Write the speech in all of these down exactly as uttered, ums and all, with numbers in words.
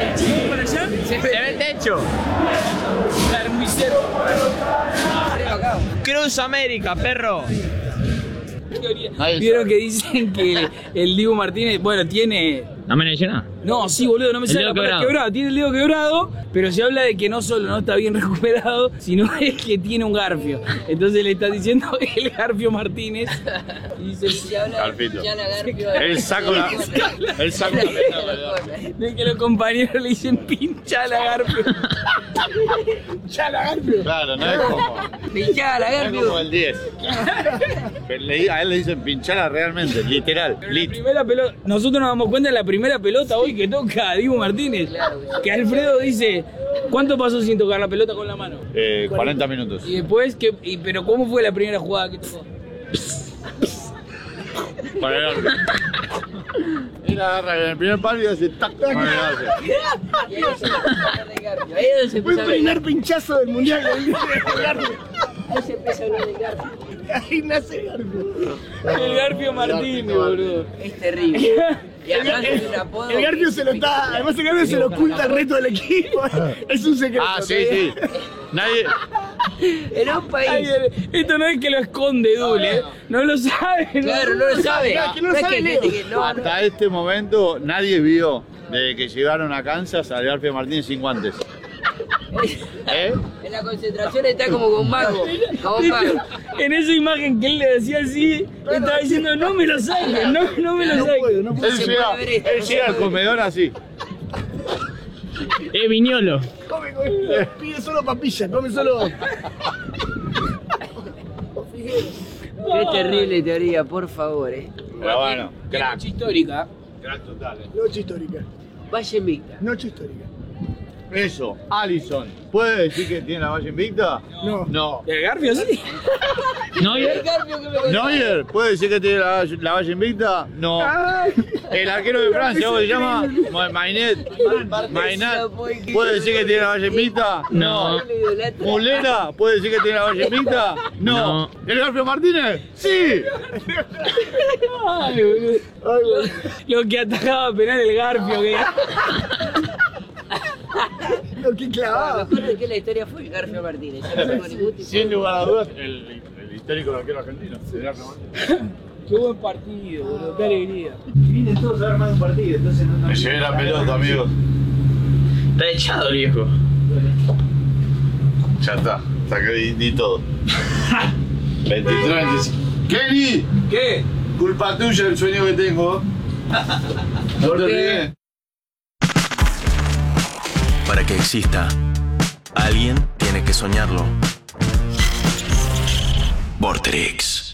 ¿Para allá? Se ve el techo. Claro, muy cerca. Cruz América, perro. Vieron que dicen que el Dibu Martínez, bueno, tiene... ¿No me menciona? No, sí, boludo, no me sale la palabra quebrado. quebrado. Tiene el dedo quebrado, pero se habla de que no solo no está bien recuperado, sino es que tiene un garfio. Entonces le está diciendo el Garfio Martínez. Y dice, Se habla de Garfito. Pinchana Garfio. Él saca la... Él saca la... de que los compañeros le dicen pinchala Garfio. Pinchala Garfio. Claro, no es como... Pinchana No es Garfio. como el diez. Pero le- a él le dicen pinchala realmente, literal. Pero la Lit. primera pelota, nosotros nos damos cuenta de la primera pelota hoy que toca Dibu Martínez. Que Alfredo dice, ¿cuánto pasó sin tocar la pelota con la mano? Eh, cuarenta minutos. Y después, ¿qué, y, pero ¿cómo fue la primera jugada que tocó? Para el arco. Él agarra en el primer palo y hace tac, tac. Para el arco. Y ahí se empieza a hablar de Garfio. Ahí es donde se Fue empieza el a hablar de primer pinchazo del mundial. Garfio. Ahí se empieza a hablar de Garfio. Ahí nace Garfio. El Garfio Martínez, boludo. Es terrible. Y además tiene un apodo. El Garfio se lo está. Además, el Garfio se lo oculta al resto del equipo. Es un secreto. Ah, sí, sí. Nadie... En un país. Ay, esto no es que lo esconde Dule, no lo sabe. ¿no? Claro, no lo sabe. Claro, que no lo es sabe que Leo. gente que no, no. Hasta este momento nadie vio desde que llegaron a Kansas al Garfio Martínez sin guantes. ¿Eh? En la concentración está como con mago. Como un mago. En esa imagen que él le decía así, estaba diciendo, no me lo saquen, no, no me lo No puedo, saquen. no puedo. Él se llega, puede ver esto, él no se llega al puede. comedor así. Es Viñolo. Come, come. Pide solo papilla, come solo. Qué terrible teoría, por favor, eh. Pero bueno, crack. Noche histórica. Crack total. eh. Noche histórica. Vaya invicta. Noche histórica. Eso, Allison. ¿Puede decir que tiene la valla invicta? No. No. ¿El Garfio sí? ¿No? El Garfio que me contó. ¿Neuer puede decir que tiene la, la valla invicta? No. El arquero de Francia, ¿cómo se llama? Ma- Mainet. Mainat. ¿Puede decir que tiene la valla invicta? No. ¿Mulera puede decir que tiene la valla invicta? No. No. ¿El Garfio Martínez? ¡Sí! Ay, boludo. Lo que atajaba penal el Garfio. Que... No, qué Lo clavado. mejor de que la historia fue el Garfio Martínez. Yo no tengo ningún tipo Sin de- lugar a dudas, el, el histórico arquero argentino. El Garfio Martínez. Qué buen partido, boludo, qué alegría. Vienen todos a ver más de un partido, entonces no... Me llevé la pelota, amigos. Está echado el viejo. Ya está, saqué di, di todo. veintitrés, veinticinco. ¡Kenny! ¿Qué? Culpa tuya el sueño que tengo. No te olvides. Para que exista, alguien tiene que soñarlo. Vorterix.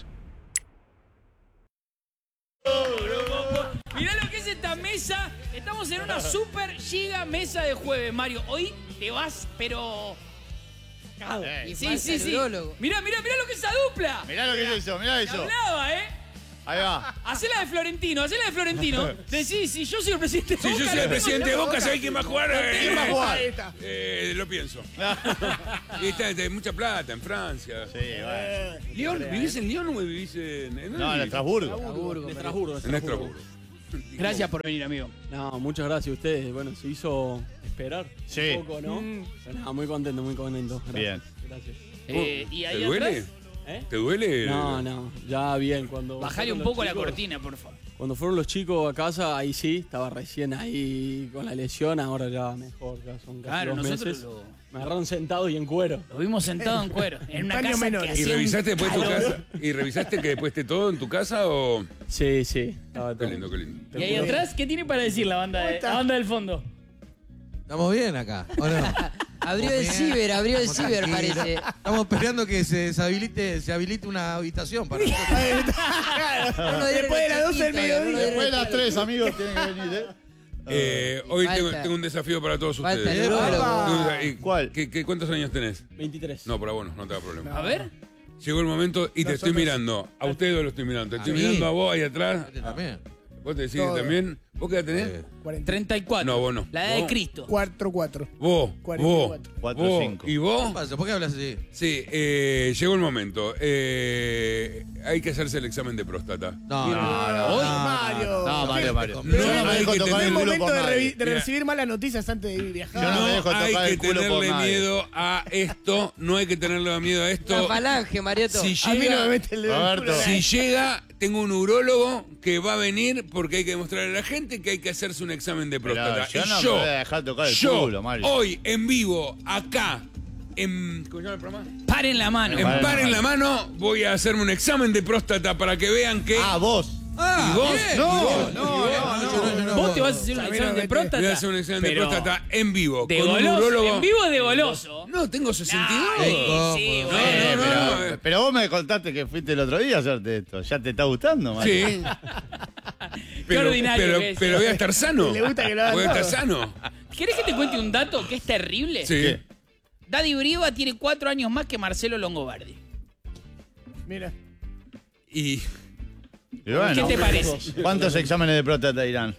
Mirá lo que es esta mesa. Estamos en una super giga mesa de jueves, Mario. Hoy te vas, pero... Y Sí, falta sí, el sí. urólogo. Mirá, mirá, mirá lo que es esa dupla. Mirá lo que es eso, mirá Te eso. hablaba, ¿eh? Ahí va. Hacela de Florentino, hacela de Florentino. Decí, si yo soy el presidente de Si Boca... yo soy le el pego presidente de yo. Boca, ¿sabés quién va a jugar? ¿Quién va a jugar? Eh, lo pienso. Y está de mucha plata en Francia. Sí, bueno. Lyon, ¿vivís en Lyon o vivís en, en, No, en Estrasburgo. En Estrasburgo. en Estrasburgo? Gracias por venir, amigo. No, muchas gracias a ustedes. Bueno, se hizo esperar Sí. un poco, ¿no? Mm. Pero nada, muy contento, muy contento. Gracias. Bien. Gracias. Eh, y ahí ¿Te duele? atrás, ¿Eh? ¿Te duele? No, no, ya bien. Cuando bajale un fueron los poco la chicos- cortina, por favor. Cuando fueron los chicos a casa, ahí sí, estaba recién ahí con la lesión, ahora ya mejor, ya son casi Claro, dos nosotros meses. lo, Me agarraron sentado y en cuero. lo vimos sentado en cuero. En una Paño casa menor. que ¿Y hacía un revisaste después tu calor. casa? ¿Y revisaste que después esté todo en tu casa o...? Sí, sí, estaba Qué todo. lindo, qué lindo. Y ahí atrás, ¿qué tiene para decir la banda, de, la banda del fondo? Estamos bien acá, ¿o no? Abrió el ciber, abrió el ciber, Tranquilo. parece. Estamos esperando que se deshabilite, se habilite una habitación para nosotros. No nos dieron Después de las doce del chiquito, mediodía. no nos dieron Después de las chiquito. tres, amigos, tienen que venir, ¿eh? Eh, hoy tengo, Falta. tengo un desafío para todos Falta ustedes. el urólogo. ¡Epa! ¿Y ¿Cuál? ¿Qué, qué, cuántos años tenés? veintitrés. No, para vos no, no te da problema. A ver. Llegó el momento y te estoy mirando. A ustedes lo estoy mirando. Te estoy mí? mirando a vos ahí atrás. Este también. ¿Vos te decís Todo. también? ¿Vos qué edad tenés? cuarenta. treinta y cuatro. No, vos no. La edad de ¿Vos? Cristo. cuatro cuatro. Vos, cuarenta y vos, cuatro. cuatro vos, cinco. ¿y ¿Qué vos? pasa? ¿Por qué hablas así? Sí, eh, llegó el momento. Eh, hay que hacerse el examen de próstata. No, no, no. Hoy, no, Mario. No, Mario, Mario. No, Yo no me hay dejo que tocar tener el Es culo momento por de, nadie. revi- de Mira. recibir malas noticias antes de ir viajar. Yo no me No dejo hay tocar que el culo por tenerle nadie. miedo a esto, no hay que tenerle miedo a La esto. falange, Marioto. Si A mí no me llega, mete el dedo en el Roberto. culo. si llega, tengo un urólogo que va a venir porque hay que demostrarle a la gente que hay que hacerse un examen de Pero próstata. yo Y no yo, me voy a dejar tocar el yo, culo, Mario. hoy en vivo, acá, en, ¿cómo se llama el programa? Paren la mano. En Paren la Par en la mano, voy a hacerme un examen de próstata para que vean que. Ah, vos. ¿Y vos? No, ¿Y vos? no, no. Vos te vas a hacer un A mí no examen me de mete. próstata. Voy a hacer un examen de Pero próstata en vivo. de con un goloso. urólogo. En vivo de goloso. No, tengo sesenta y dos. Ay, sí, No, bueno. Eh, no, no, pero, eh. pero vos me contaste que fuiste el otro día a hacerte esto. ¿Ya te está gustando, Mario? Sí. Pero, ordinario pero, que es. pero voy a estar sano. Le gusta que lo hagan Voy a estar todo. sano. ¿Querés que te cuente un dato que es terrible? Sí. ¿Qué? Daddy Brieva tiene cuatro años más que Marcelo Longobardi. Mira. Y. Y bueno, ¿Qué te parece? ¿Cuántos exámenes de próstata irán?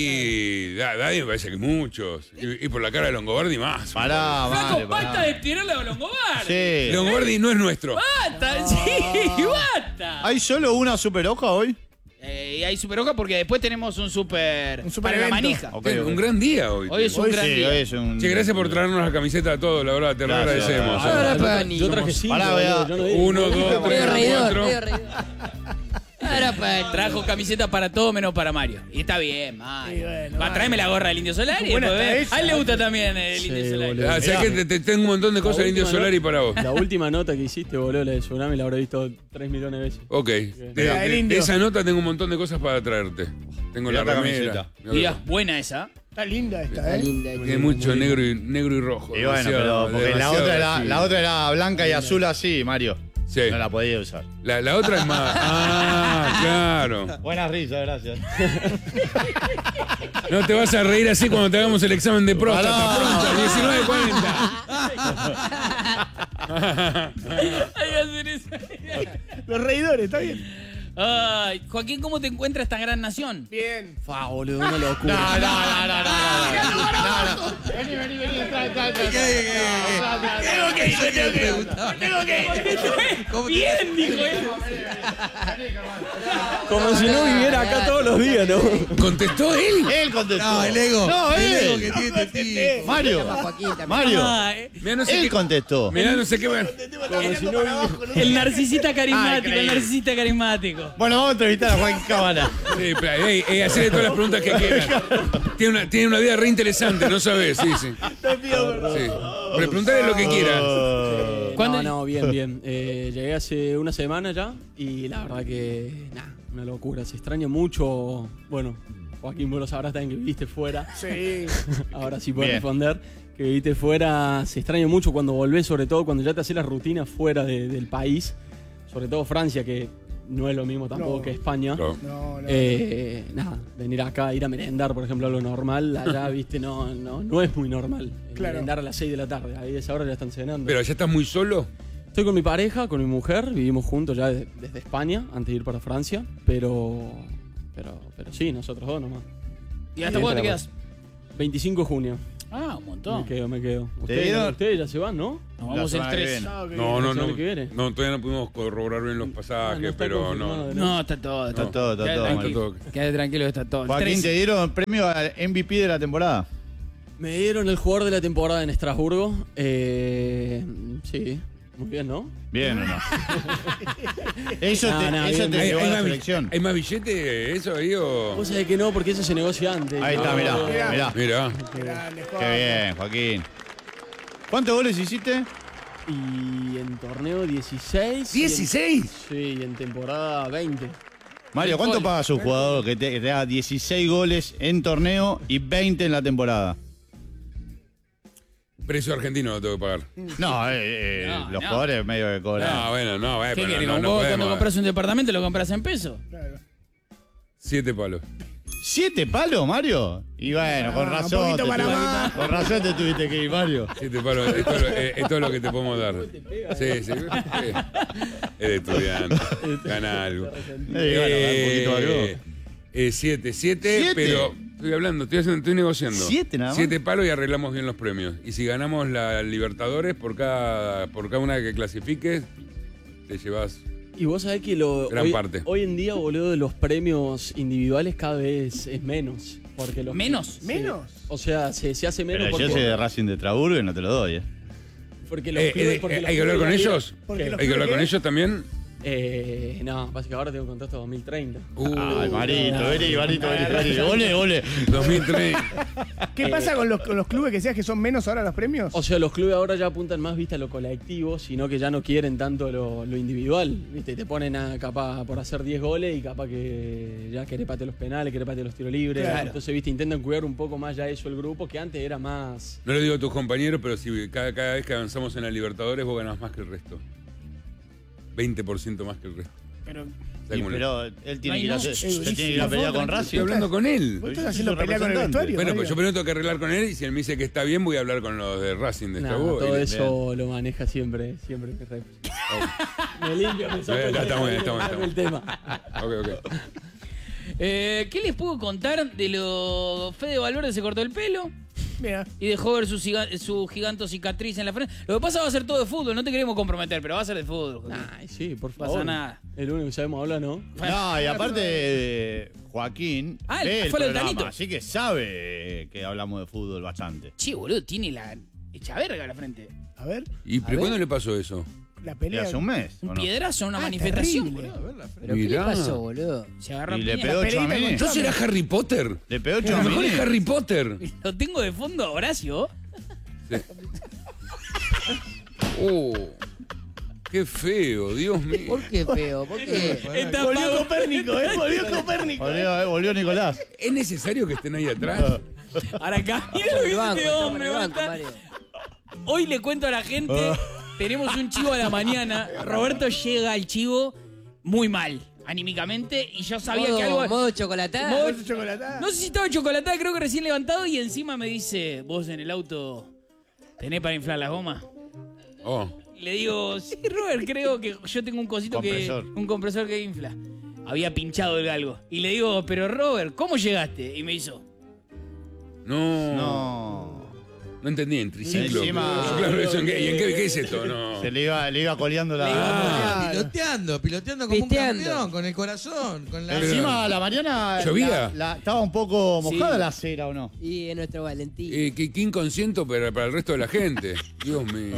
Y. da- Daddy me parece que muchos. Y, y por la cara de Longobardi más. Pará, Flaco, Mario, basta pará. de tirarle a Longobardi. Sí. Longobardi no es nuestro. Basta, sí, basta. ¿Hay solo una super hoja hoy? Eh, y hay super hoja porque después tenemos un super, Un super para la evento. manija. Ok, Tengo ok. un gran día hoy. Hoy es un Hoy gran sí, día. hoy es un... Che, gracias por traernos la camiseta a todos, la verdad, te lo Gracias. agradecemos. Ahora, Yo, Pani. yo traje cinco, Pará, voy a- boludo, yo no di. Uno, dos, Medio tres, reidor, cuatro. medio reidor. Ahora, Pani. Trajo camiseta para todo menos para Mario. Y está bien, Mario. Y bueno, Va, Mario. tráeme la gorra del Indio Solari. y Buena después está ve. esa. A él le gusta también el Sí, Indio Solari. boludo. Ah, ¿sabés que te, te tengo un montón de cosas La del Indio última Solari no- para vos? La última nota que hiciste, boludo, la de Tsunami, la habré visto tres millones de veces. Ok. De, Mira, de- el de indio. esa nota tengo un montón de cosas para traerte. Tengo Mirá la esta remera. camiseta. Mirá, buena esa. Está linda esta, ¿eh? Linda, Tiene mucho negro y, negro y rojo. Y bueno, demasiado- pero porque la demasiado otra, era, así. la otra era blanca y azul así, Mario. Sí. No la podía usar. La, la otra es más. Ah, claro. Buena risa, gracias. No te vas a reír así cuando te hagamos el examen de próstata. Pará. Pronto, diecinueve cuarenta. Hay que hacer eso. Los reidores, está bien. Ay, Joaquín, ¿cómo te encuentras esta gran nación? Bien. Fa, boludo, una locura. No, no, no, no, no, no, no. Vení, vení, vení, entra, entra, entra. ¿Qué, qué, qué? Tengo que ir, tengo que ir. Tengo que ir. Bien, dijo él. Como si no viviera acá todos los días, ¿no? ¿Contestó él? Él contestó. No, el ego. No, el ego él. que tiene este tipo. Mario. Joaquín también. Mario. Ay, Mirá, no sé Él qué. contestó. Mirá, no sé qué. bueno. Como si no viviera. el narcisista Ah, carismático, el increíble. narcisista carismático. Bueno, vamos a entrevistar a Juan Cámara. Sí, pero, ey, ey, hacele todas las preguntas que quieras. Tiene una, tiene una vida re interesante, no sabes, sí, sí. Te pido perdón. sí. Pero preguntale lo que quieras. Oh. ¿Cuándo- No, no, bien, bien. Eh, llegué hace una semana ya y la verdad que, nada, una locura. Se extraña mucho. Bueno, Joaquín, vos lo sabrás también que viviste fuera. Sí. Ahora sí puedo Bien. responder. Que viviste fuera, se extraña mucho cuando volvés, sobre todo cuando ya te haces las rutinas fuera de- del país. Sobre todo Francia, que no es lo mismo tampoco No. que España. No. No, no. Eh, nada, venir acá, ir a merendar, por ejemplo, lo normal, allá, viste, no, no, no es muy normal. Eh, Claro. Merendar a las seis de la tarde, ahí a esa hora ya están cenando. Pero ya estás muy solo. Estoy con mi pareja, con mi mujer, vivimos juntos ya de- desde España, antes de ir para Francia, pero, pero, pero sí, nosotros dos nomás. ¿Y hasta Bien, cuándo te pero- quedas? veinticinco de junio, Ah, un montón. me quedo, me quedo. ¿Te Ustedes, dieron? ustedes ya se van, ¿no? Nos La vamos el semana que tres. viene. Ah, ok. No, no, ¿La semana no. que viene? No, todavía no pudimos corroborar bien los Ah, pasajes, no está pero confirmado, no. No, está todo. Está, Está todo, está Quédate todo, tranquilo. Mario. Quédate tranquilo, está todo. El Joaquín, tres. ¿te dieron premio al M V P de la temporada? Me dieron el jugador de la temporada en Estrasburgo. Eh, sí, muy bien, ¿no? ¿Bien o no? Eso No, te, no, eso bien, te bien. ¿Hay, llevó a hay la más, selección. ¿Hay más billete eso ahí o...? Vos sabés que no, porque eso se negocia antes. Ahí está, No, mirá, Mirá. mirá. Mirá. Grande, Juan. Qué bien, Joaquín. ¿Cuántos goles hiciste? Y en torneo dieciséis. ¿dieciséis? Y en, sí, y en temporada veinte. Mario, ¿cuánto paga su jugador que te, que te haga dieciséis goles en torneo y veinte en la temporada? Precio argentino lo tengo que pagar. No, eh, eh, No, los no. jugadores medio que cobran. No, bueno, no, eh, ¿Qué pero querés? no, Vos no cuando podemos. compras un departamento lo compras en pesos. Claro. Siete palos. ¿Siete palos, Mario? Y bueno, con Ah, un razón. poquito te para tuve- más. con razón te tuviste que ir, Mario. Siete palos. Es todo, lo- es- es todo lo que te podemos dar. Sí, sí. Eres estudiante. Gana algo. Eh, bueno, un poquito algo. Eh, siete, siete, ¿Siete? pero estoy hablando, estoy, haciendo, estoy negociando. ¿Siete nada más? Siete palos y arreglamos bien los premios. Y si ganamos la Libertadores, por cada, por cada una que clasifiques, te llevas... Y vos sabés que lo, Gran hoy, parte. hoy en día, boludo, los premios individuales cada vez es menos. Porque los, ¿Menos? Sí. ¿Menos? O sea, se, se hace menos Pero porque, yo soy de Racing de Traburgo y no te lo doy, ¿eh? porque los Eh, clubes... eh, porque eh, los ¿Hay que hablar clubes con de la liga- ellos? Porque ¿Qué? los ¿Hay que hablar con clubes- ellos también? Eh, no, básicamente ahora tengo contrato dos mil treinta. Uh, Ay, Marito, vení, Marito, vení, vení. Ole, ole. dos mil treinta. ¿Qué pasa con los, con los clubes que decías que son menos ahora los premios? O sea, los clubes ahora ya apuntan más vista a lo colectivo, sino que ya no quieren tanto lo, lo individual. ¿Viste? Te ponen a capaz por hacer diez goles y capaz que ya querés patear los penales, querés patear los tiros libres. Claro. Entonces, viste, intentan cuidar un poco más ya eso el grupo, que antes era más... No lo digo a tus compañeros, pero si cada, cada vez que avanzamos en la Libertadores vos ganás más que el resto. veinte por ciento más que el resto. Pero ¿Sabes Y, cómo le- pero él tiene Ay, que ir a, no. hacer- Es él tiene que ir a durísimo. pelear con Estoy Racing. hablando con él. vos estás Yo haciendo soy pelea con el representante. vestuario. Bueno, pues Mario. yo primero tengo que arreglar con él y si él me dice que está bien, voy a hablar con los de Racing de Nada, Estrabó. todo Y- eso lo maneja siempre, siempre mi rep. Me limpio, me saco Ya, el ya, estamos bien, me estamos saco bien, el tema. Ok, ok. Eh, ¿Qué les puedo contar de lo Fede Valverde se cortó el pelo Mira, y dejó ver su, ciga- su giganto cicatriz en la frente? Lo que pasa va a ser todo de fútbol, no te queremos comprometer, pero va a ser de fútbol. Joaquín. Ay, sí, por Pasa favor. nada. El único que sabemos hablar, ¿no? No, y aparte eh, Joaquín Ah, ve el fue lo del programa, Tanito. así que sabe que hablamos de fútbol bastante. Che, boludo, tiene la hecha verga a la frente. a ver, ¿Y pero cuándo le pasó eso? la ¿Y pelea. hace un mes? Un ¿o no? piedrazo, una Ah, manifestación. terrible. boludo. ¿Pero qué le Mirá. pasó, boludo? Se agarró Y le piña. pegó Pereira Tchouaméni. con- ¿No será Harry Potter? Le pegó A lo mejor es Tchouaméni. Harry Potter. Lo tengo de fondo a Horacio. Oh, qué feo, Dios mío. ¿Por qué feo? ¿Por qué? Está Volvió pago. Copérnico, ¿eh? Volvió Copérnico. Volvió, eh, volvió Nicolás. ¿Es necesario que estén ahí atrás? Ahora acá, mira lo que El es banco, este estamos en hombre, el banco, basta. Mario. Hoy le cuento a la gente, tenemos un chivo a la mañana. Roberto llega al chivo muy mal, anímicamente, y yo sabía modo, que algo... modo chocolatada. Modo- Modo chocolatada. No sé si estaba chocolatada, creo que recién levantado, y encima me dice, vos en el auto, ¿tenés para inflar las gomas? Oh, Le digo, sí, Robert, creo que yo tengo un cosito Compresor. que... Un compresor que infla. Había pinchado el galgo. Y le digo, pero Robert, ¿cómo llegaste? Y me hizo... no. No. No entendí, en triciclo. Encima- Claro, eso, ¿en qué, ¿y en qué, qué es esto? No. Se le iba, le iba coleando la. Claro. Piloteando, piloteando como Pisteando. un campeón, con el corazón, con la... Pero- Encima la Mariana. ¿Llovía? la- la- estaba un poco mojada Sí. la acera, ¿o no? Y es nuestro Valentín. Eh, qué, qué inconsciente para, para el resto de la gente. Dios mío.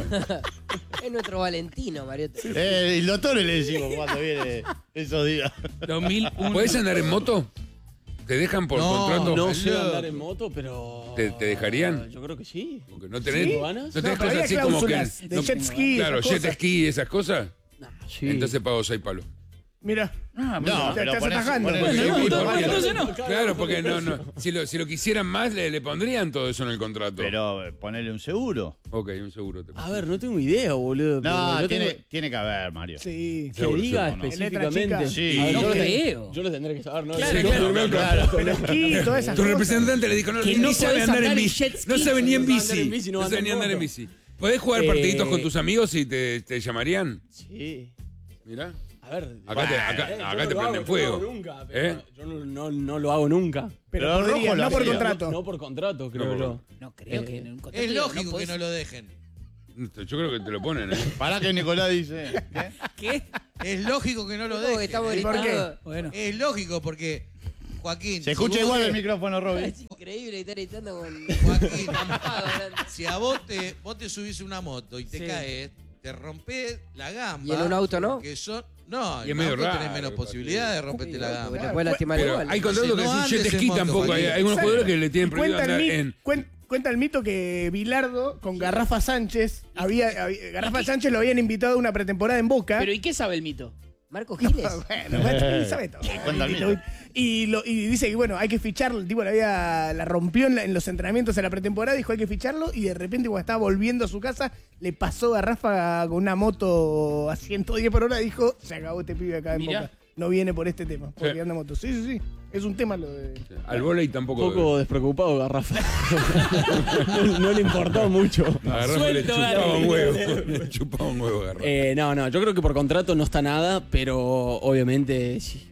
Es nuestro Valentino, Mariota. Eh, el doctor le decimos cuando viene esos días. dos mil uno. ¿Podés andar en moto? ¿Te dejan por No, contrato? No sé boludo. andar en moto, pero... ¿Te- te dejarían? Yo creo que sí. Porque no tenés, ¿Sí? no ¿Ganas? tenés No, pero cosas había así como que. cláusulas de no- jet ski, Claro, esas jet cosas. ski y esas cosas. Nah, sí. Entonces pago seis palos. Mira. Ah, No, te pero estás ponés- atajando. ponés- Bueno, sí, no, sí, entonces- ponés- entonces no. Claro, porque no, no. Si lo, si lo quisieran más, le, le pondrían todo eso en el contrato. Pero eh, ponerle un seguro. Ok, un seguro. Te A ver, no tengo idea, boludo. pero No, yo tiene, tengo- tiene que haber, Mario. Sí. Que Seguro, diga seguro. específicamente. Letra chica. Sí. A ver, No yo, lo, creo. yo lo tendré que saber, ¿no? Claro, Yo- claro, yo- claro, claro. Pero esquí, todas esas Tu cosas. representante le dijo, no, Que ni no sabe podés andar en andar en bici. jet ski. No sabe ni en No va a andar bici. en bici, no va No a sabe ni andar andar en en moto. bici. ¿Podés jugar Eh, partiditos con tus amigos y te, te llamarían? Sí. Mirá. A ver. Acá te, acá, yo acá no te lo hago, prenden yo fuego. no lo hago nunca, pero ¿Eh? Yo no, no, no lo hago nunca. Pero Pero podría, rojo lo no por hacía. contrato. No por contrato, creo por- yo. No creo Eh, que en un contrato Es diga, lógico podés- que no lo dejen. Yo creo que te lo ponen, ¿eh? Pará que Nicolás dice. ¿qué? ¿Qué? Es lógico que no lo ¿Cómo que dejen. estamos ¿Y por gritando? Bueno. Es lógico porque, Joaquín... Se si escucha vos igual te- el micrófono, Robby. Es increíble estar gritando con... Joaquín, Campado, hablando. si a vos te, vos te subís a una moto y te Sí. caes, te rompés la gamba. ¿Y en un auto no? Que son, no, Y es en medio auto tenés raro, menos Patricio. posibilidad de romperte la Porque gamba. te puede lastimar Pero igual. hay contratos que Si no dicen jet andes en ski moto, tampoco. Hay, Joaquín. hay unos Exacto. jugadores que le tienen Y prohibido cuenta el, andar mi- en. cuen- cuenta el mito que Bilardo con Garrafa Sánchez, había, había- Garrafa Sánchez lo habían invitado a una pretemporada en Boca. Pero ¿y qué sabe el mito? Marco Giles. bueno, bueno, sabe todo. Cuenta el mito. Y, lo, y dice que bueno, hay que ficharlo. El tipo la, había, la rompió en, la- en los entrenamientos en la pretemporada, dijo hay que ficharlo. Y de repente, cuando estaba volviendo a su casa, le pasó Garrafa con una moto a ciento diez por hora. Dijo: se acabó este pibe acá en Mirá. Boca. No viene por este tema, porque Sí. anda moto. Sí, sí, sí. Es un tema lo de. Al volei Un tampoco. poco despreocupado, Garrafa. no, no le importó mucho. A Garrafa le Suelto, chupaba Garrafa. un huevo. Le chupaba un huevo, Garrafa. Eh, no, no, yo creo que por contrato no está nada, pero obviamente sí.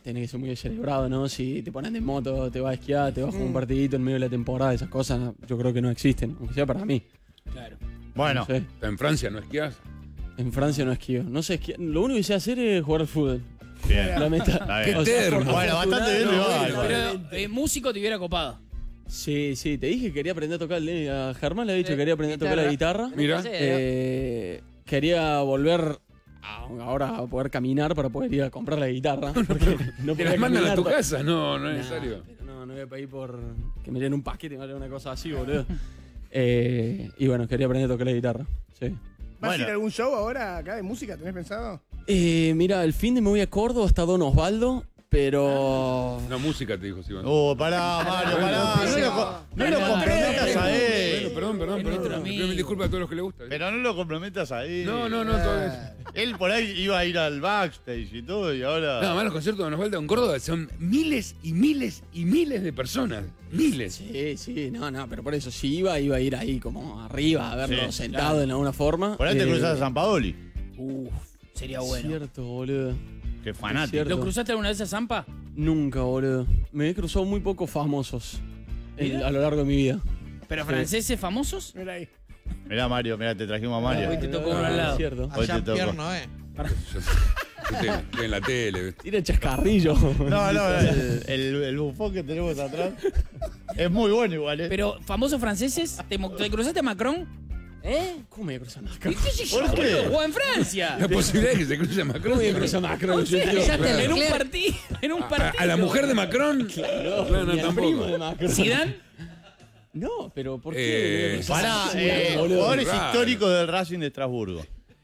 tenés que ser muy descerebrado, ¿no? Si te ponen de moto, te vas a esquiar, te vas a jugar un partidito en medio de la temporada, esas cosas yo creo que no existen, aunque sea para mí. Claro. Bueno, No sé. ¿En Francia no esquías? En Francia no esquío. No sé esquiar. Lo único que sé hacer es jugar al fútbol. bien. La meta. Está bien. O sea, eterno. por Bueno, bastante bien, cultural, igual, no, igual. Pero eh, músico te hubiera copado. Sí, sí, te dije que quería aprender a tocar. el- A Germán le he dicho que quería aprender a tocar la guitarra. Mira. Eh, quería volver a- ahora a poder caminar para poder ir a comprar la guitarra. Porque no Te podía las mandan a caminar tu pa- casa, no, no es Nah, necesario. pero no, no voy a pedir por que me den un paquete y me den una cosa así, boludo. Eh, y bueno, quería aprender a tocar la guitarra. Sí. ¿Vas a ir Bueno. a algún show ahora acá de música? ¿Tenés pensado? Eh, mira, el fin de me voy a Córdoba hasta Don Osvaldo, pero. No, música te dijo Simón. Oh, pará, Mario, pará. No lo, co- no lo comprometas a Bueno, él. perdón, perdón, Es nuestro perdón. amigo. Pido mil disculpas a todos los que le gusta. Pero no lo comprometas a él. No, no, no, todavía. Él por ahí iba a ir al backstage y todo, y ahora. No, más los conciertos de Nos Falta en Córdoba son miles y miles y miles de personas. Miles. Sí, sí, no, no, pero por eso, si iba, iba a ir ahí como arriba, a verlo Sí, sentado en alguna forma. Por ahí te Eh, cruzás a San Paoli. Uf, sería bueno. Cierto, boludo. Qué fanático. Cierto. ¿Lo cruzaste alguna vez a Zampa? Nunca, boludo. Me he cruzado muy pocos famosos en- a lo largo de mi vida. ¿Pero Sí. franceses famosos? Mira ahí. Mirá, Mario, mirá, te trajimos a Mario. Hoy te tocó uno al lado. Cierto. Hoy te Allá en tocó. Pierno, ¿eh? Yo, yo estoy, estoy en la tele. Tira chascarrillo. No, no, el, el, el bufón que tenemos atrás es muy bueno igual, ¿eh? Pero, ¿famosos franceses? ¿Te, mo- te cruzaste a Macron? ¿Eh? ¿Cómo me voy a cruzar ¿Y Macron? qué sé yo, ¿Por qué? boludo? Jugó en Francia. La posibilidad de que se cruce Macron. ¿Cómo me voy a cruzar Macron? Yo, tío? En un partido. En un A, partido. a la mujer de Macron. No, no, ni al tampoco. primo de Macron. ¿Zidane? No, pero ¿por Eh, qué? Pará, Sí, eh, boludo. jugadores Raro. históricos del Racing de Estrasburgo.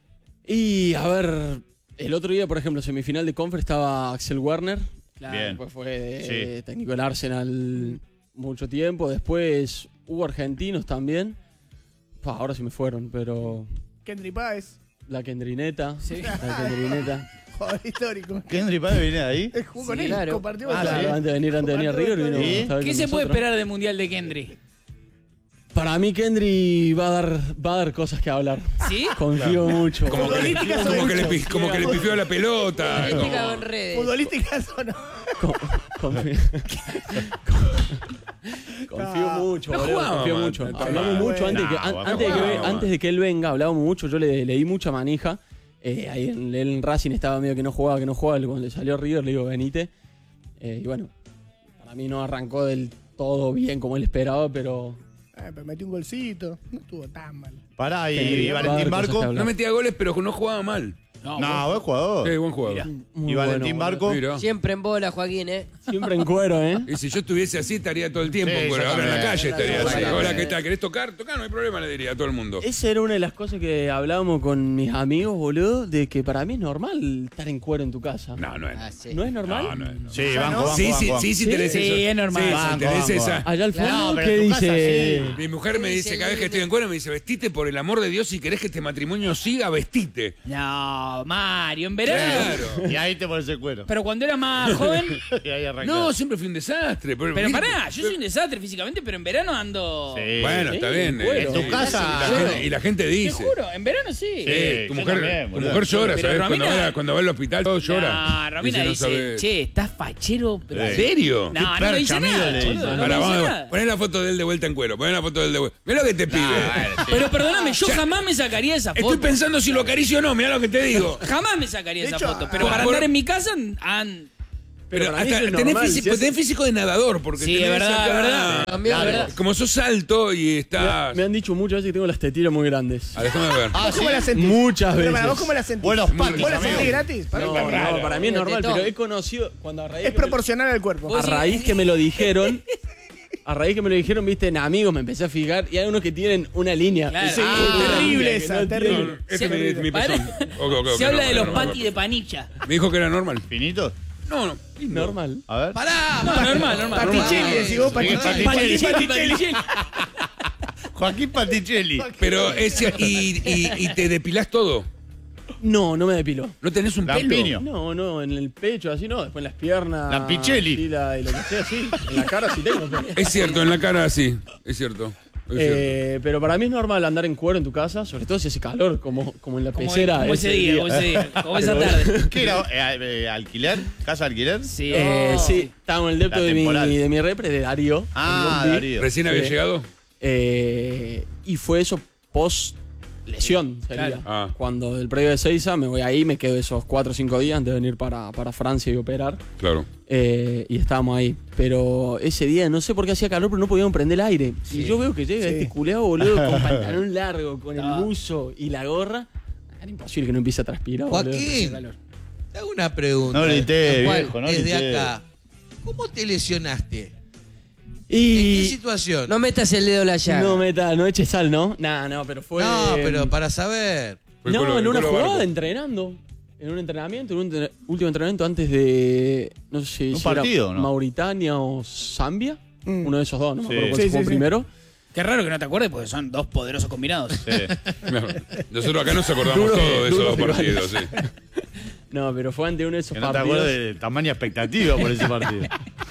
Y a ver, el otro día, por ejemplo, semifinal de Conference estaba Axel Werner. Claro. Bien. Después fue eh, Sí. técnico del Arsenal mucho tiempo. Después hubo argentinos también. Pa, ahora sí me fueron, pero Kendry Páez, la Kendrineta. Sí. La Kendrineta. jugador histórico. ¿Kendry Páez viene de ahí? Eh, Jugó con Sí, él, claro. compartió Ah, batalla. sí. Antes de venir, antes de venir a River, vino ¿Sí? a estar ¿Qué con se puede nosotros. esperar del Mundial de Kendry? Para mí Kendry va a dar, va a dar cosas que hablar. ¿Sí? Confío mucho. Como que, le, Futbolísticas como son que le, muchos. pi- como que le pifió la pelota. Política como- en redes. Futbolísticas o no. Con- confío, confío mucho, No boludo, jugaba confío mal, mucho. está Hablamos mal. mucho antes, de que, Nah, an- no antes, de que, jugaba ve- mal. antes de que él venga, hablábamos mucho, yo le, le di mucha manija. Eh, ahí en, él en Racing estaba medio que no jugaba, que no jugaba. Cuando le salió River le digo, venite. Eh, y bueno, para mí no arrancó del todo bien como él esperaba, pero Ah, pero metió un golcito. No estuvo tan mal. Pará, y, Kendry, y va a haber Valentín cosas que Barco. hablar. No metía goles, pero no jugaba mal. No, buen jugador. Sí, buen jugador. muy Y Valentín bueno, Barco. Mira. Siempre en bola, Joaquín, ¿eh? boludo. Siempre en cuero, ¿eh? Y si yo estuviese así, estaría todo el tiempo. Sí, pero yo ahora en la también. calle estaría Yo así. también. Hola, ¿qué tal? ¿Querés tocar? Tocar, no hay problema, le diría a todo el mundo. Esa era una de las cosas que hablábamos con mis amigos, boludo, de que para mí es normal estar en cuero en tu casa. No, no es. Ah, sí. ¿No es normal? No, no es. no. Sí, banco, banco, Sí, sí, banco. sí, sí, ¿Sí? tenés Sí, eso. es normal. Sí, sí, Banco, tenés banco. esa. Allá al Claro, fondo, pero ¿qué en tu casa dice? sí. Mi mujer me Sí, dice, sí, cada vez que sí. estoy en cuero, me dice, vestite por el amor de Dios, si querés que este matrimonio siga, vestite. No, Mario, en verano. Claro. Y ahí te pones el cuero. Pero cuando era más joven. Y ahí arrancás. No, siempre fui un desastre. Pero, Pero pará, yo soy un desastre físicamente, pero en verano ando. Sí. Bueno, Sí, está bien. bueno. eh, En tu casa- Y la, gente, y la gente Te dice. juro, en verano sí. Sí, Sí, tu yo mujer, también, tu boludo. mujer llora, Pero ¿sabes? Cuando Romina- va, cuando va al hospital, todo llora. No, Romina no dice, sabes. che, estás fachero, pero. ¿En serio? No, no percha, me dice amigo, nada. le dice. boludo, no me Ahora dice vamos, nada. poné la foto de él de vuelta en cuero. Poné la foto de él de vuelta. Mirá lo que te pide. Pero perdóname, yo jamás me sacaría esa foto. Estoy pensando si lo acaricio o no, mirá lo que te digo. Jamás me sacaría De esa hecho, foto. Pero por- para por- andar en mi casa, an- Pero, para mí hasta eso es tenés, normal, físico, si hace- tenés físico de nadador, porque Sí, tenés es verdad, acá- es verdad. También, Claro. ¿verdad? Como sos alto y Me, estás. me han dicho muchas veces que tengo las tetillas muy grandes. Ah, déjame ver. Ah, ¿Vos ¿Cómo sí. la sentís? Muchas Pero veces. para vos, ¿cómo la sentís? Buenos patos, ¿Vos la amigo. sentís gratis? Para No, mí está raro. no, para mí es Medio normal, tetón. pero he conocido cuando a raíz Es que me- proporcional al cuerpo. a raíz que me lo dijeron, a raíz que me lo dijeron, viste, en amigos me empecé a fijar y hay unos que tienen una línea. Claro. Sí, Ah, una terrible línea que esa, no terrible. tiene- Este Se- es mi, mi Vale. pezón. Ok, ok, ok, Se habla no, de los no, patis no. de panilla. Me dijo que era normal. ¿Finito? No, no. lindo. Normal. A ver. ¡Pará! No, normal, normal. Paticelli, decís vos, Sí, Paticelli. Paticelli. Paticelli. Joaquín Paticelli. Pero ese. Y, y, y te depilás todo. No, no me depilo. ¿No tenés un pelo? Lampiño. No, no, en el pecho así no, después en las piernas. Lampicelli. Sí, la, y lo que sea, sí. En la cara sí tengo. pero- Es cierto, en la cara sí. Es cierto. Eh, pero para mí es normal andar en cuero en tu casa, sobre todo si hace calor, como, como en la Como, pecera. como ese día, como ese día, como esa Pero- tarde. ¿Qué era? Eh, eh, ¿Alquiler? ¿Casa de alquiler? Sí. Eh, Oh. sí, estábamos en el depto La de mi, temporal. de mi repre, de Darío. Ah, en Bondi. Darío. ¿Recién había Sí. llegado? Eh, y fue eso post lesión, sería. Claro. Ah. Cuando del predio de Seiza me voy ahí, me quedo esos cuatro o cinco días antes de venir para, para Francia y operar. Claro. Eh, y estábamos ahí. Pero ese día, no sé por qué hacía calor, pero no podíamos prender el aire. Y yo veo que llega Sí. este culeado, boludo, con pantalón largo, con el buzo y la gorra. Era imposible que no empiece a transpirar, boludo. Joaquín, te hago una pregunta. No grité, Juan, viejo, no Desde grité. acá, ¿cómo te lesionaste? ¿En qué Y situación? No metas el dedo en la llaga. no meta, no eches sal, ¿no? No, no, pero fue. No, pero para saber. Fue el No, colo- en el una colo jugada barco. entrenando. En un entrenamiento, en un entre- último entrenamiento antes de. No sé Un si era partido, ¿no? Mauritania o Zambia. Mm. Uno de esos dos, no me Sí. acuerdo cuál Sí, fue sí, sí. primero. Qué raro que no te acuerdes porque son dos poderosos combinados. Sí. No, nosotros acá nos acordamos Duro, todos de esos duro dos rival. partidos, sí. No, pero fue ante uno de esos Que no te partidos. acuerdas de tamaña expectativa por ese partido.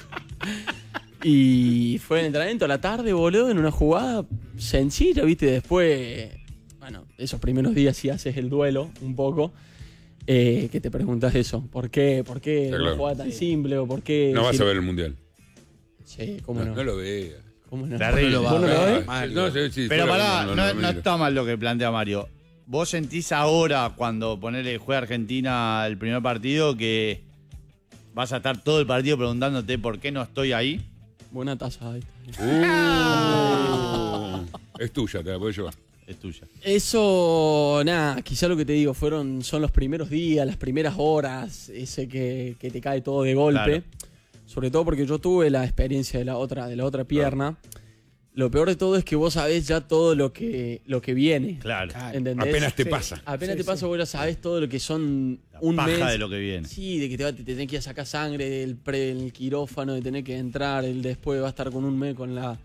Y fue en entrenamiento a la tarde, boludo, en una jugada sencilla, ¿viste? Después, bueno, esos primeros días sí haces el duelo un poco. Eh, que te preguntas eso. ¿Por qué? ¿Por qué Sí, una claro. jugada tan simple? ¿O por qué? No vas si- a ver el mundial. Sí, ¿cómo no? No, no lo veas. ¿Cómo no? Terrible. No lo va ¿Vos no a lo ver, ves? Mario. No, sí, sí, Pero fuera, pará, no, no, miro. está mal lo que plantea Mario. ¿Vos sentís ahora, cuando ponele juega Argentina el primer partido, que vas a estar todo el partido preguntándote por qué no estoy ahí? Buena taza ahí. Uh, es tuya, te la puedes llevar. Es tuya. Eso, nada, quizá lo que te digo, fueron, son los primeros días, las primeras horas, ese que, que te cae todo de golpe. Claro. Sobre todo porque yo tuve la experiencia de la otra, de la otra pierna. Lo peor de todo es que vos sabés ya todo lo que, lo que viene. Claro. ¿Entendés? Apenas te Sí. pasa. Apenas Sí, te pasa, sí. vos ya sabés todo lo que son La un paja mes. de lo que viene. Sí, de que te, va, te tenés que ir a sacar sangre del pre, el quirófano, de tener que entrar, el después va a estar con un mes con la...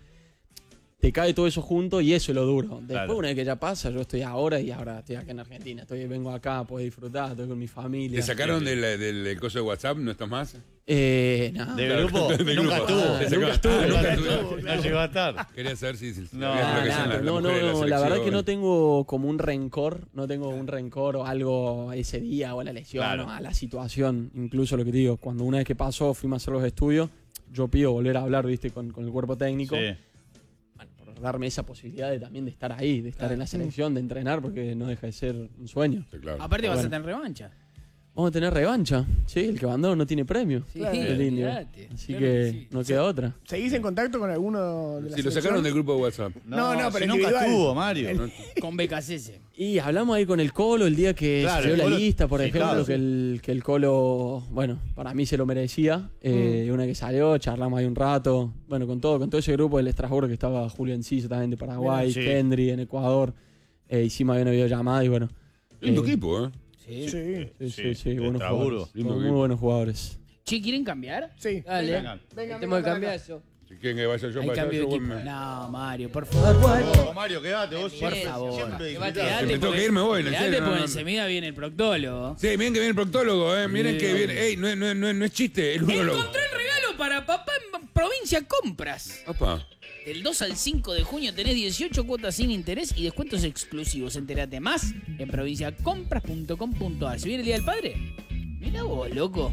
Te cae todo eso junto y eso es lo duro. Después, Claro. una vez que ya pasa, yo estoy ahora y ahora estoy acá en Argentina. Estoy, vengo acá, puedo disfrutar, estoy con mi familia. ¿Te sacaron del, del, del coso de WhatsApp? ¿No estás más? Eh, no. ¿De grupo? De Nunca grupo. estuvo. Te Nunca sacaron. estuvo, Ah, Nunca estuvo. estuvo. No llegó a estar. Quería saber si... si No, había Ah, lo que nah, son las- pero no, las no, mujeres de no, la verdad que no selección. tengo como un rencor, no tengo un rencor o algo a ese día o a la lesión Claro. o a la situación. Incluso lo que te digo, cuando una vez que pasó, fuimos a hacer los estudios, yo pido volver a hablar, viste, con, con el cuerpo técnico. Sí. Bueno, por darme esa posibilidad de también de estar ahí, de estar en la selección, de entrenar, porque no deja de ser un sueño. Sí, claro. Aparte vas Bueno. a tener revancha. Vamos a tener revancha, sí, el que mandó no tiene premio. Sí, el indio. olvidate. Así Claro que que sí. no queda otra. ¿Seguís en contacto con alguno de la Si lo selección? sacaron del grupo de WhatsApp. No, no, pero si nunca individual. estuvo, Mario. El- Con B K C S. Y hablamos ahí con el Colo el día que Claro, salió el la Colo- lista, por sí, ejemplo, claro, que, sí. el, que el Colo, bueno, para mí se lo merecía. Eh, Una que salió, charlamos ahí un rato. Bueno, con todo, con todo ese grupo del Estrasburgo que estaba Julio Enciso también de Paraguay, Sí. Kendry en Ecuador. Eh, hicimos ahí una videollamada y bueno. Lindo eh, equipo, ¿eh? Sí. Sí. Sí, sí, Sí, sí, de buenos Estrasburgo. jugadores. Lindo Son muy equipo. buenos jugadores. Che, ¿quieren cambiar? Sí. Dale. Vengan. Venga, Tenemos el venga, cambiazo. Si quieren que vaya yo Hay para allá, cambio de yo equipo. me- No, Mario, por favor. No, Mario, quédate vos. Por siempre- favor. siempre Quédate, disfrutás. Si me tengo que ir, me voy, en Quédate serio, no, porque no. enseguida viene el proctólogo. Sí, miren que viene el proctólogo, ¿eh? Miren que viene... Ey, no, es- no, es- no, es- no es chiste, el urologo. Encontré el regalo para papá en Provincia Compras. Opa. Del dos al cinco de junio tenés dieciocho cuotas sin interés y descuentos exclusivos. Entérate más en provincia compras punto com punto a r. ¿Se viene el Día del Padre? Mirá vos, loco.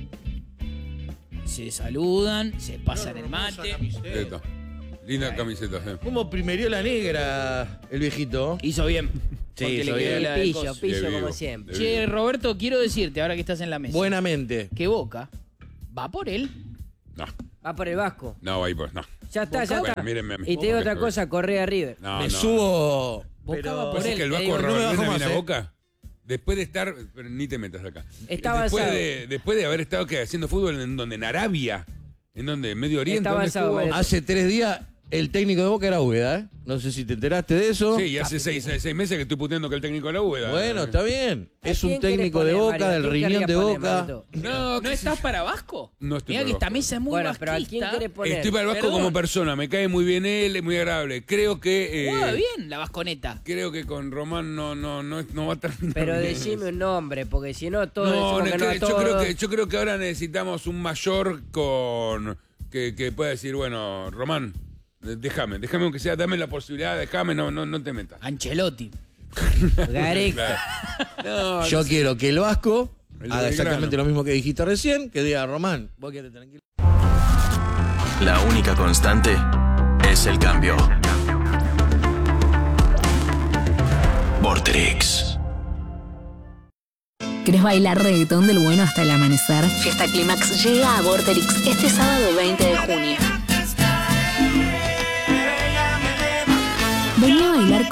Se saludan, se pasan el mate. Camiseta. Linda camiseta, eh. ¿Cómo primerió la negra el viejito? Hizo bien. Sí, Porque hizo le quedó bien. la del Pillo, coso. pillo De como vivo. siempre. De Che, vivo. Roberto, quiero decirte, ahora que estás en la mesa, Buenamente. que Boca va por él. No, Va por el Vasco. no, ahí pues, no. Ya está, ya Bueno, está. mírenme a mí. Y te digo Boca, otra que- cosa, Correa River. No, Me no. subo. Boca pero- va por ¿Pasa él. que el te Vasco digo, no me Rabarrena bajo más, viene a eh. Boca? Después de estar... Pero ni te metas acá. Está después avanzado. de, después de haber estado ¿qué? Haciendo fútbol en donde, en Arabia. ¿En donde? ¿En Medio Oriente? Está ¿Dónde avanzado, estuvo? Mario. Hace tres días el técnico de Boca era Úbeda, ¿eh? No sé si te enteraste de eso. Sí, y hace seis, seis meses que estoy puteando que el técnico de la Úbeda. Bueno, está bien. ¿A Es un quién querés técnico de poner, Boca, Mario? del ¿A quién riñón de querrías poner, Boca. Marito? No, ¿No qué sé estás yo. para Vasco? No estoy Mirá para que esta Vasco. mesa es muy Bueno, pero ¿a quién vasquista. querés poner? Estoy para el Vasco Perdón. como persona. Me cae muy bien él, es muy agradable. Creo que... eh, Juega bien la vasconeta. Creo que con Román no, no, no, no va a terminar Pero bien. decime un nombre, porque si no, todos No, decimos no, que no a que- yo, creo todos. que, yo creo que ahora necesitamos un mayor con que, que pueda decir, bueno, Román, Déjame, déjame aunque sea, dame la posibilidad, déjame, no, no, no te metas. Ancelotti. Gareca. No, Yo no sé. quiero que el Vasco El haga de exactamente Belgrano. lo mismo que dijiste recién, que diga, Román, vos quedate tranquilo. La única constante es el cambio. Vorterix. ¿Querés bailar reggaetón del bueno hasta el amanecer? Fiesta Clímax llega a Vorterix este sábado veinte de junio. Vení a bailar